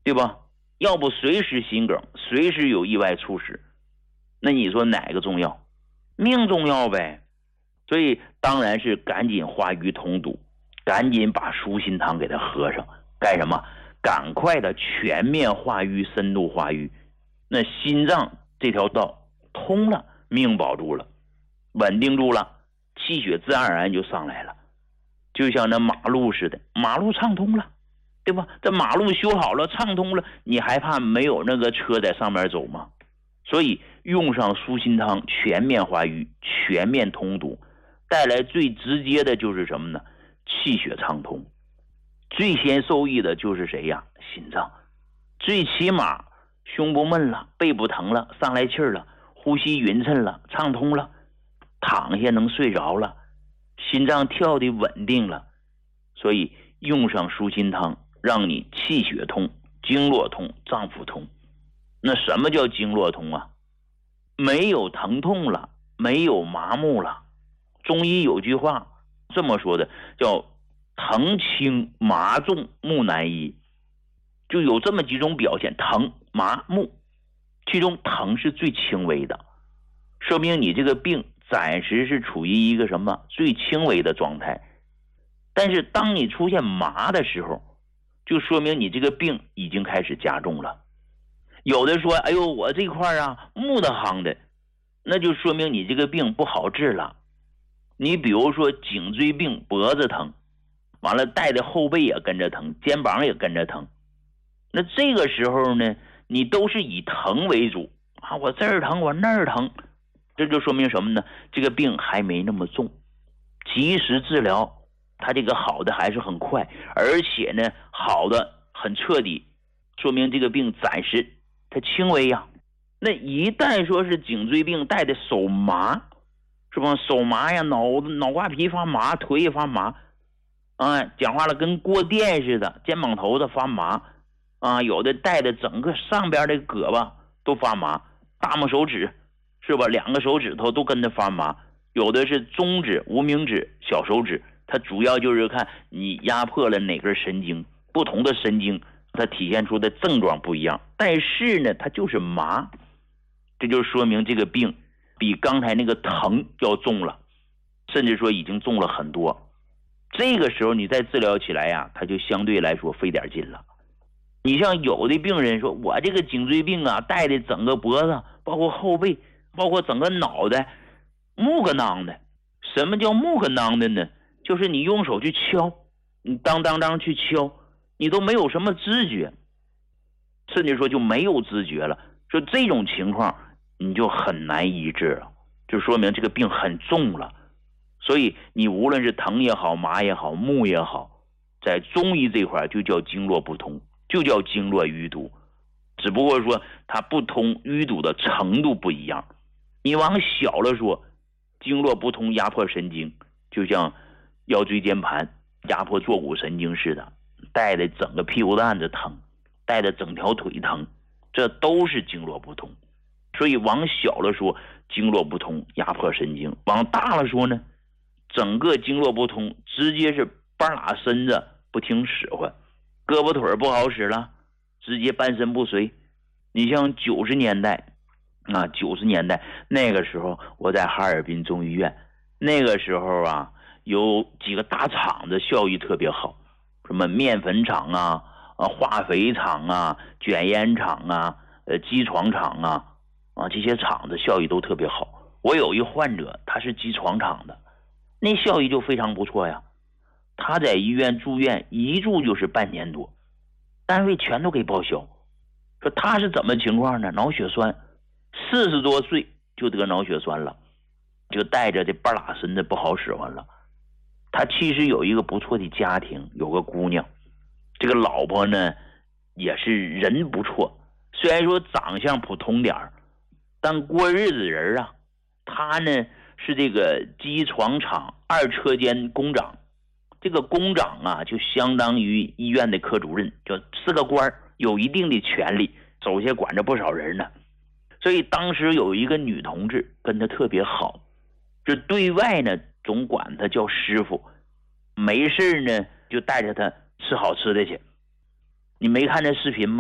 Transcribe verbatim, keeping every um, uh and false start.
对吧？要不随时心梗，随时有意外猝死，那你说哪个重要？命重要呗。所以当然是赶紧化瘀通堵，赶紧把舒心汤给它喝上。干什么？赶快的全面化瘀，深度化瘀，那心脏这条道通了，命保住了，稳定住了，气血自然而然就上来了。就像那马路似的，马路畅通了，对吧？这马路修好了，畅通了，你还怕没有那个车在上面走吗？所以用上舒心汤，全面化瘀，全面通堵，带来最直接的就是什么呢？气血畅通。最先受益的就是谁呀？心脏。最起码胸不闷了，背不疼了，上来气儿了，呼吸匀称了，畅通了，躺下能睡着了，心脏跳的稳定了。所以用上舒心汤，让你气血通，经络通，脏腑通。那什么叫经络通啊？没有疼痛了，没有麻木了。中医有句话这么说的，叫疼轻麻重木难医，就有这么几种表现，疼麻木，其中疼是最轻微的，说明你这个病暂时是处于一个什么最轻微的状态。但是当你出现麻的时候，就说明你这个病已经开始加重了。有的说，哎呦，我这块啊木的夯的，那就说明你这个病不好治了。你比如说颈椎病，脖子疼，完了带的后背也跟着疼，肩膀也跟着疼，那这个时候呢，你都是以疼为主啊，我这儿疼，我那儿疼，这就说明什么呢？这个病还没那么重，及时治疗，它这个好的还是很快，而且呢，好的很彻底，说明这个病暂时它轻微呀。那一旦说是颈椎病带的手麻，是吧？手麻呀，脑脑瓜皮发麻，腿也发麻，啊，讲话了跟过电似的，肩膀头子发麻，啊，有的带的整个上边的胳膊都发麻，大拇手指是吧？两个手指头都跟着发麻，有的是中指、无名指、小手指，它主要就是看你压迫了哪根神经，不同的神经它体现出的症状不一样，但是呢，它就是麻，这就说明这个病比刚才那个疼要重了，甚至说已经重了很多。这个时候你再治疗起来呀，它就相对来说费点劲了。你像有的病人说，我这个颈椎病啊，带的整个脖子，包括后背，包括整个脑袋木个囊的。什么叫木个囊的呢？就是你用手去敲，你当当当去敲，你都没有什么知觉，甚至说就没有知觉了。说这种情况你就很难医治了，就说明这个病很重了。所以你无论是疼也好，麻也好，木也好，在中医这块就叫经络不通，就叫经络淤堵，只不过说它不通淤堵的程度不一样。你往小了说，经络不通压迫神经，就像腰椎间盘压迫坐骨神经似的，带的整个屁股蛋子疼，带的整条腿疼，这都是经络不通。所以往小了说，经络不通压迫神经，往大了说呢，整个经络不通，直接是半拉身子不听使唤，胳膊腿不好使了，直接半身不遂。你像九十年代啊，九十年代那个时候，我在哈尔滨中医院，那个时候啊，有几个大厂子效益特别好，什么面粉厂啊、啊化肥厂啊、卷烟厂啊、呃机床厂啊，啊这些厂子效益都特别好。我有一患者，他是机床厂的，那效益就非常不错呀。他在医院住院，一住就是半年多，单位全都给报销。说他是怎么情况呢？脑血栓，四十多岁就得脑血栓了，就带着这半拉身子不好使唤了。他其实有一个不错的家庭，有个姑娘，这个老婆呢也是人不错，虽然说长相普通点儿，但过日子人啊。他呢是这个机床厂二车间工长，这个工长啊就相当于医院的科主任，就是个官，有一定的权利，手下管着不少人呢。所以当时有一个女同志跟他特别好，就对外呢总管他叫师傅，没事呢就带着他吃好吃的去。你没看那视频吗？